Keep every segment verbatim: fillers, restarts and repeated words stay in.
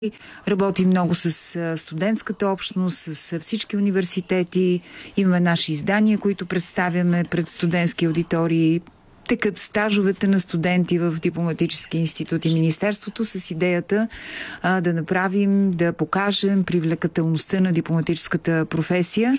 Работим много с студентската общност, с всички университети. Имаме наши издания, които представяме пред студентски аудитории. Текат стажовете на студенти в Дипломатически институт и Министерството с идеята а, да направим, да покажем привлекателността на дипломатическата професия,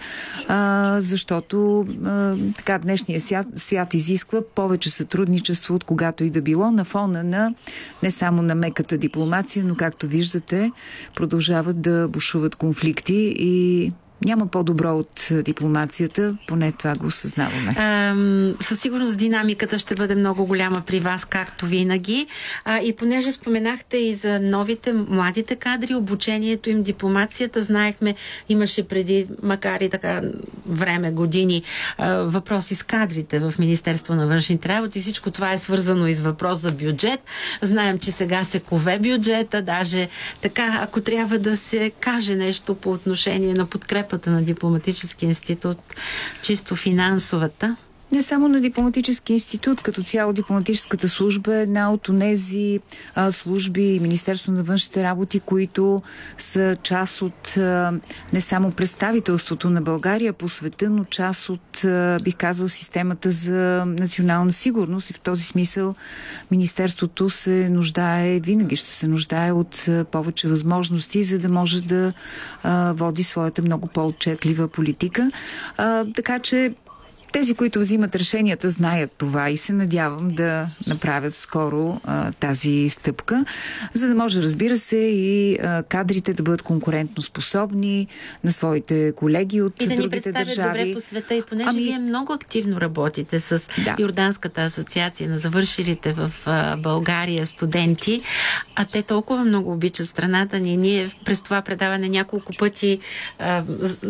а, защото а, така днешния свят, свят изисква повече сътрудничество от когато и да било на фона на не само на меката дипломация, но както виждате продължават да бушуват конфликти и няма по-добро от дипломацията, поне това го осъзнаваме. А, със сигурност динамиката ще бъде много голяма при вас, както винаги. А, и понеже споменахте и за новите, младите кадри, обучението им, дипломацията, знаехме, имаше преди, макар и така време, години, а, въпроси с кадрите в Министерство на външните работи. Всичко това е свързано и с въпрос за бюджет. Знаем, че сега се кове бюджета, даже така, ако трябва да се каже нещо по отношение на подкрепа на Дипломатически институт, чисто финансовата? Не само на Дипломатически институт, като цяло дипломатическата служба е една от онези а, служби и Министерство на външните работи, които са част от а, не само представителството на България по света, но част от, а, бих казал, системата за национална сигурност и в този смисъл Министерството се нуждае, винаги ще се нуждае от а, повече възможности, за да може да а, води своята много по-отчетлива политика. А, така че тези, които взимат решенията, знаят това и се надявам да направят скоро а, тази стъпка, за да може, разбира се, и а, кадрите да бъдат конкурентно способни на своите колеги от и да другите държави. И да ни представят добре по света. И понеже ами... вие много активно работите с да. Йорданската асоциация на завършилите в а, България студенти, а те толкова много обичат страната ни. Ние през това предаване няколко пъти а,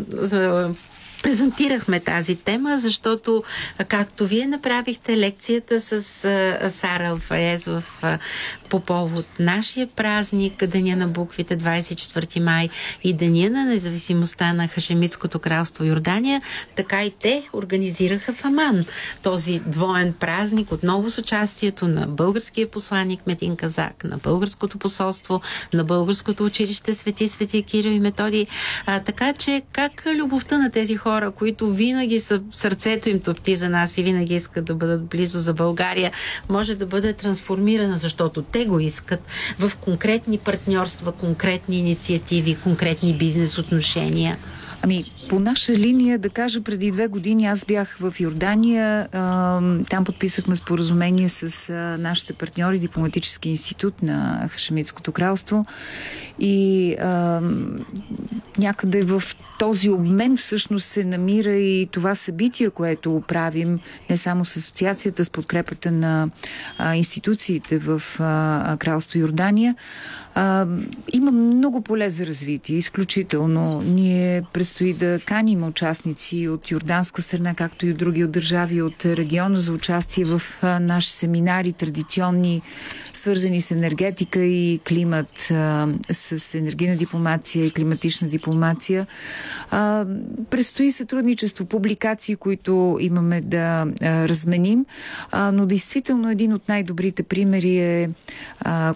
за презентирахме тази тема, защото, както вие направихте лекцията с а, Сара Алфаез в, а, по повод нашия празник, Деня на буквите, двадесет и четвърти май и Деня на независимостта на Хашемитското кралство Йордания, така и те организираха в Аман този двоен празник, отново с участието на българския посланик Метин Казак, на българското посолство, на българското училище Свети Свети Кирил и Методий. А, така че как любовта на тези хора, хора, които винаги са, сърцето им топти за нас и винаги искат да бъдат близо за България, може да бъде трансформирана, защото те го искат, в конкретни партньорства, конкретни инициативи, конкретни бизнес отношения. Ами, по наша линия, да кажа, преди две години аз бях в Йордания, а, там подписахме споразумение с а, нашите партньори, Дипломатически институт на Хашемитското кралство и а, някъде в този обмен всъщност се намира и това събитие, което правим не само с асоциацията, с подкрепата на а, институциите в а, кралство Йордания. А, има много поле за развитие, изключително. Ние предстои да каним участници от йорданска страна, както и от други от държави от региона за участие в а, наши семинари, традиционни, свързани с енергетика и климат, а, с енергийна дипломация и климатична дипломация. А, предстои сътрудничество, публикации, които имаме да а, разменим, а, но действително един от най-добрите примери е а,